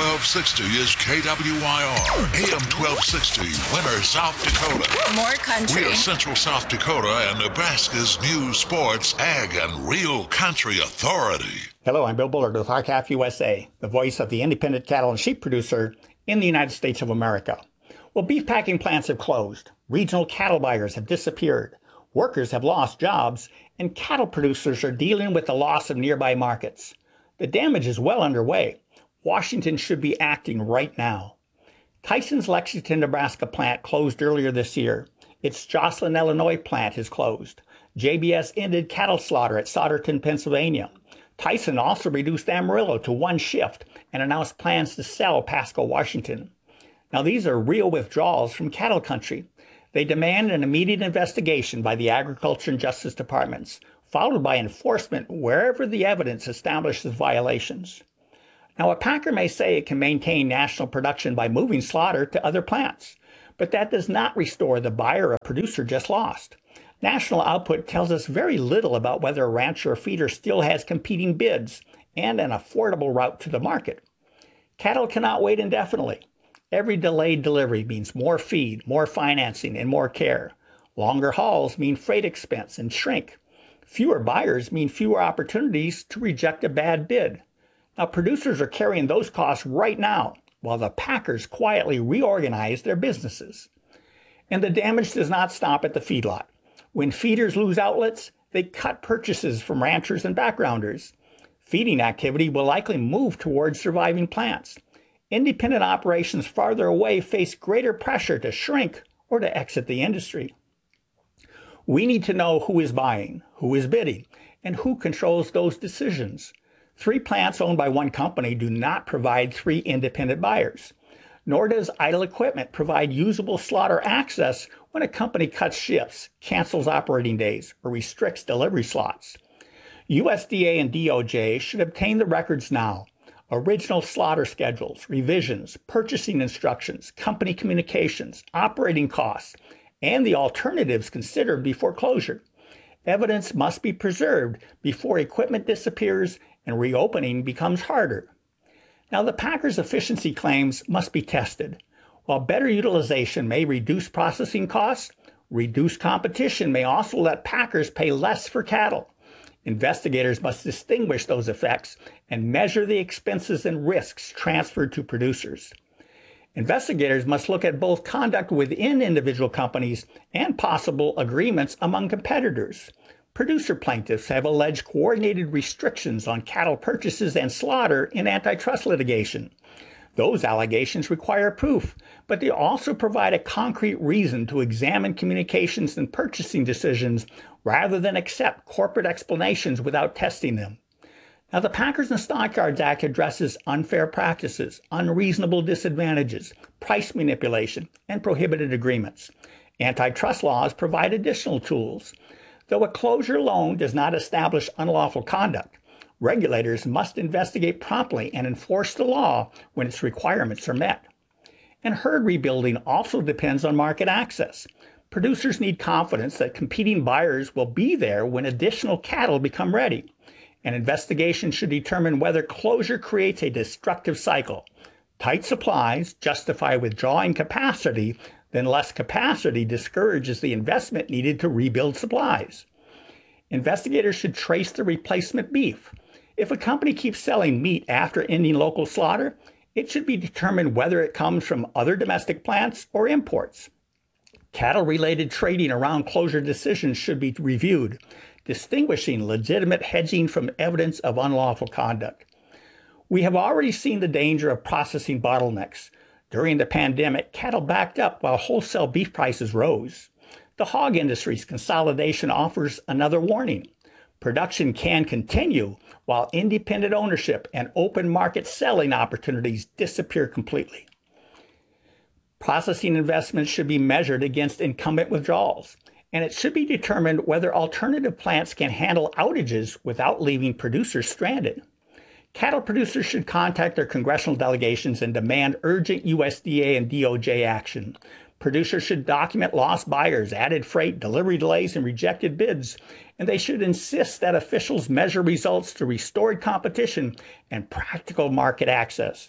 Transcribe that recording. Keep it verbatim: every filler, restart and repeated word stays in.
twelve sixty is K W I R. A M twelve sixty, Winter, South Dakota. More country. We are Central South Dakota and Nebraska's news, sports, ag, and real country authority. Hello, I'm Bill Bullard with R C A F U S A, the voice of the independent cattle and sheep producer in the United States of America. Well, beef packing plants have closed, regional cattle buyers have disappeared, workers have lost jobs, and cattle producers are dealing with the loss of nearby markets. The damage is well underway. Washington should be acting right now. Tyson's Lexington, Nebraska plant closed earlier this year. Its Jocelyn, Illinois plant is closed. J B S ended cattle slaughter at Solderton, Pennsylvania. Tyson also reduced Amarillo to one shift and announced plans to sell Pasco, Washington. Now, these are real withdrawals from cattle country. They demand an immediate investigation by the Agriculture and Justice Departments, followed by enforcement wherever the evidence establishes violations. Now, a packer may say it can maintain national production by moving slaughter to other plants, but that does not restore the buyer or producer just lost. National output tells us very little about whether a rancher or feeder still has competing bids and an affordable route to the market. Cattle cannot wait indefinitely. Every delayed delivery means more feed, more financing, and more care. Longer hauls mean freight expense and shrink. Fewer buyers mean fewer opportunities to reject a bad bid. Now, producers are carrying those costs right now, while the packers quietly reorganize their businesses. And the damage does not stop at the feedlot. When feeders lose outlets, they cut purchases from ranchers and backgrounders. Feeding activity will likely move towards surviving plants. Independent operations farther away face greater pressure to shrink or to exit the industry. We need to know who is buying, who is bidding, and who controls those decisions. Three plants owned by one company do not provide three independent buyers. Nor does idle equipment provide usable slaughter access when a company cuts shifts, cancels operating days, or restricts delivery slots. U S D A and D O J should obtain the records now. Original slaughter schedules, revisions, purchasing instructions, company communications, operating costs, and the alternatives considered before closure. Evidence must be preserved before equipment disappears and reopening becomes harder. Now, the packers' efficiency claims must be tested. While better utilization may reduce processing costs, reduced competition may also let packers pay less for cattle. Investigators must distinguish those effects and measure the expenses and risks transferred to producers. Investigators must look at both conduct within individual companies and possible agreements among competitors. Producer plaintiffs have alleged coordinated restrictions on cattle purchases and slaughter in antitrust litigation. Those allegations require proof, but they also provide a concrete reason to examine communications and purchasing decisions rather than accept corporate explanations without testing them. Now, the Packers and Stockyards Act addresses unfair practices, unreasonable disadvantages, price manipulation, and prohibited agreements. Antitrust laws provide additional tools. Though a closure alone does not establish unlawful conduct, regulators must investigate promptly and enforce the law when its requirements are met. And herd rebuilding also depends on market access. Producers need confidence that competing buyers will be there when additional cattle become ready. An investigation should determine whether closure creates a destructive cycle. Tight supplies justify withdrawing capacity, then less capacity discourages the investment needed to rebuild supplies. Investigators should trace the replacement beef. If a company keeps selling meat after ending local slaughter, it should be determined whether it comes from other domestic plants or imports. Cattle-related trading around closure decisions should be reviewed, distinguishing legitimate hedging from evidence of unlawful conduct. We have already seen the danger of processing bottlenecks. During the pandemic, cattle backed up while wholesale beef prices rose. The hog industry's consolidation offers another warning. Production can continue while independent ownership and open market selling opportunities disappear completely. Processing investments should be measured against incumbent withdrawals, and it should be determined whether alternative plants can handle outages without leaving producers stranded. Cattle producers should contact their congressional delegations and demand urgent U S D A and D O J action. Producers should document lost buyers, added freight, delivery delays, and rejected bids, and they should insist that officials measure results to restored competition and practical market access.